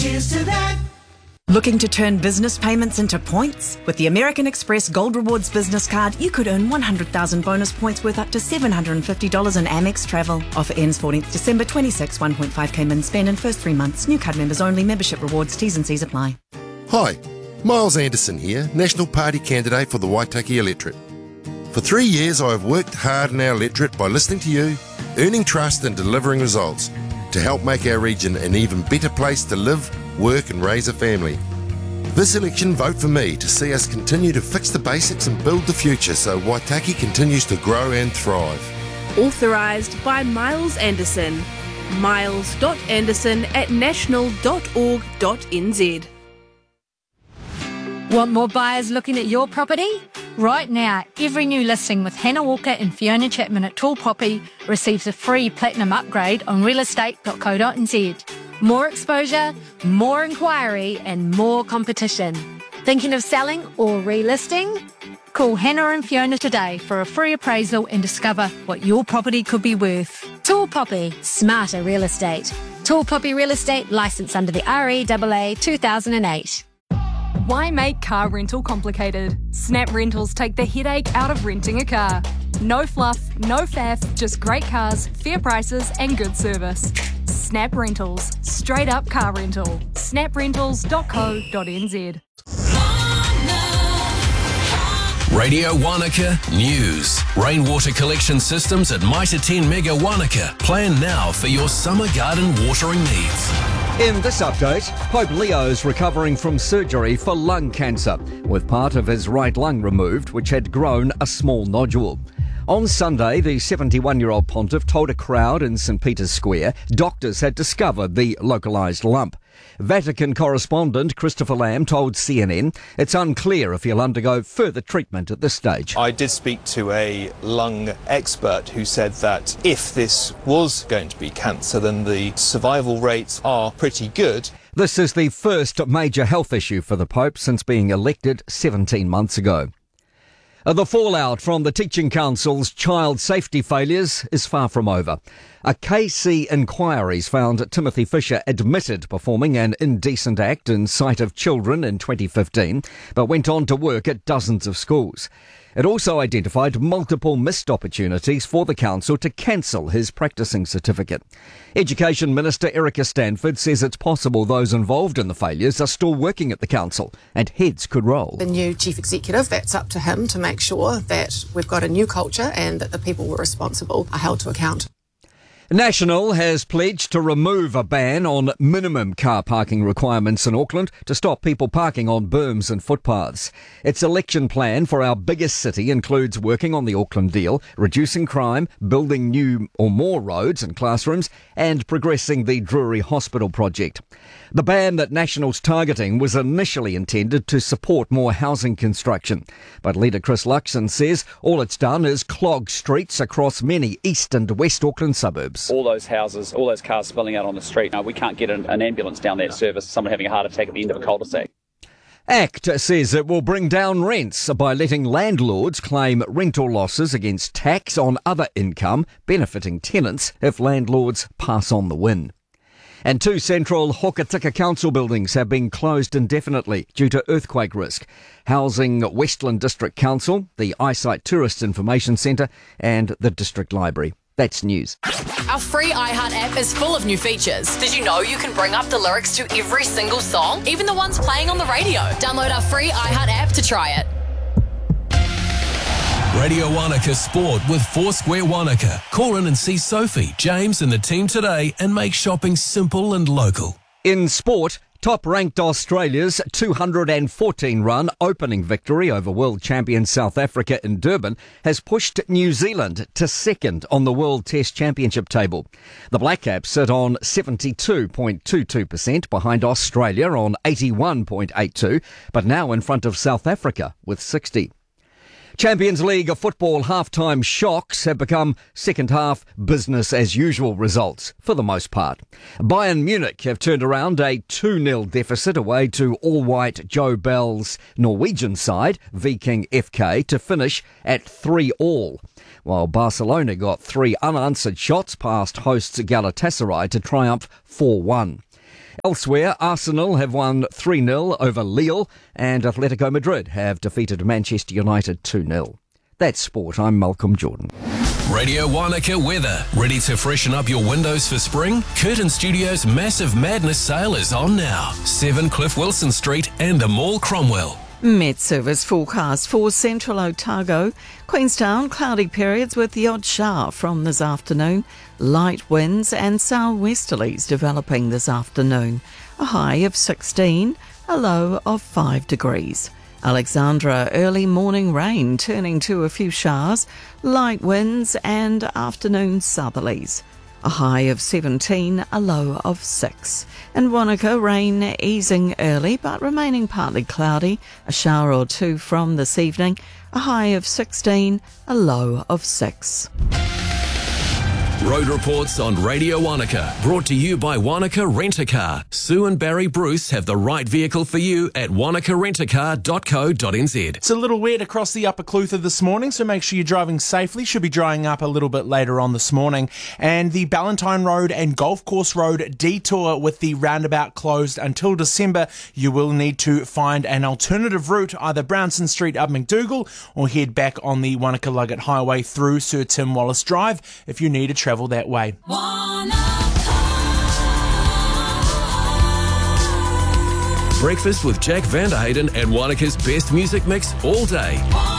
Here's to that. Looking to turn business payments into points? With the American Express Gold Rewards business card, you could earn 100,000 bonus points worth up to $750 in Amex travel. Offer ends 14th December 26, 1.5k min spend in first 3 months. New card members only. Membership rewards, T's and C's apply. Hi, Miles Anderson here, National Party candidate for the Waitaki electorate. For 3 years I have worked hard in our electorate by listening to you, earning trust and delivering results to help make our region an even better place to live, work and raise a family. This election, vote for me to see us continue to fix the basics and build the future so Waitaki continues to grow and thrive. Authorised by Miles Anderson. miles.anderson@national.org.nz. Want more buyers looking at your property? Right now, every new listing with Hannah Walker and Fiona Chapman at Tall Poppy receives a free platinum upgrade on realestate.co.nz. More exposure, more inquiry and more competition. Thinking of selling or relisting? Call Hannah and Fiona today for a free appraisal and discover what your property could be worth. Tall Poppy, smarter real estate. Tall Poppy Real Estate, licensed under the REAA 2008. Why make car rental complicated? Snap Rentals take the headache out of renting a car. No fluff, no faff, just great cars, fair prices and good service. Snap Rentals, straight up car rental. snaprentals.co.nz. Radio Wanaka News. Rainwater collection systems at Mitre 10 Mega Wanaka. Plan now for your summer garden watering needs. In this update, Pope Leo's recovering from surgery for lung cancer, with part of his right lung removed, which had grown a small nodule. On Sunday, the 71-year-old pontiff told a crowd in St Peter's Square doctors had discovered the localised lump. Vatican correspondent Christopher Lamb told CNN it's unclear if he'll undergo further treatment at this stage. I did speak to a lung expert who said that if this was going to be cancer, then the survival rates are pretty good. This is the first major health issue for the Pope since being elected 17 months ago. The fallout from the Teaching Council's child safety failures is far from over. A KC inquiry's found Timothy Fisher admitted performing an indecent act in sight of children in 2015, but went on to work at dozens of schools. It also identified multiple missed opportunities for the council to cancel his practising certificate. Education Minister Erica Stanford says it's possible those involved in the failures are still working at the council and heads could roll. The new chief executive, that's up to him to make sure that we've got a new culture and that the people who are responsible are held to account. National has pledged to remove a ban on minimum car parking requirements in Auckland to stop people parking on berms and footpaths. Its election plan for our biggest city includes working on the Auckland deal, reducing crime, building new or more roads and classrooms, and progressing the Drury Hospital project. The ban that National's targeting was initially intended to support more housing construction, but leader Chris Luxon says all it's done is clog streets across many east and west Auckland suburbs. All those houses, all those cars spilling out on the street. We can't get an ambulance down that service, someone having a heart attack at the end of a cul-de-sac. ACT says it will bring down rents by letting landlords claim rental losses against tax on other income, benefiting tenants if landlords pass on the win. And 2 central Hokitika council buildings have been closed indefinitely due to earthquake risk, housing Westland District Council, the Eyesight Tourist Information Centre and the District Library. That's news. Our free iHeart app is full of new features. Did you know you can bring up the lyrics to every single song, even the ones playing on the radio? Download our free iHeart app to try it. Radio Wanaka Sport with Foursquare Wanaka. Call in and see Sophie, James and the team today and make shopping simple and local. In sport, top-ranked Australia's 214-run opening victory over world champion South Africa in Durban has pushed New Zealand to second on the World Test Championship table. The Black Caps sit on 72.22% behind Australia on 81.82%, but now in front of South Africa with 60%. Champions League of football half-time shocks have become second-half business-as-usual results, for the most part. Bayern Munich have turned around a 2-0 deficit away to all-white Joe Bell's Norwegian side, Viking FK, to finish at 3-3, while Barcelona got 3 unanswered shots past hosts Galatasaray to triumph 4-1. Elsewhere, Arsenal have won 3-0 over Lille and Atletico Madrid have defeated Manchester United 2-0. That's sport. I'm Malcolm Jordan. Radio Wanaka weather. Ready to freshen up your windows for spring? Curtin Studios' Massive Madness sale is on now. 7 Cliff Wilson Street and the Mall Cromwell. Met Service forecast for central Otago. Queenstown, cloudy periods with the odd shower from this afternoon. Light winds and southwesterlies developing this afternoon. A high of 16, a low of 5 degrees. Alexandra, early morning rain turning to a few showers. Light winds and afternoon southerlies. A high of 17, a low of 6. In Wanaka, rain easing early but remaining partly cloudy. A shower or two from this evening. A high of 16, a low of 6. Road reports on Radio Wanaka, brought to you by Wanaka Rent-A-Car. Sue and Barry Bruce have the right vehicle for you at wanakarentacar.co.nz. It's a little wet across the upper Clutha this morning, so make sure you're driving safely. Should be drying up a little bit later on this morning. And the Ballantyne Road and Golf Course Road detour with the roundabout closed until December. You will need to find an alternative route, either Brownson Street up McDougall or head back on the Wanaka-Luggett Highway through Sir Tim Wallace Drive if you need to travel that way. Breakfast with Jack Vanderhayden and Wanaka's best music mix all day.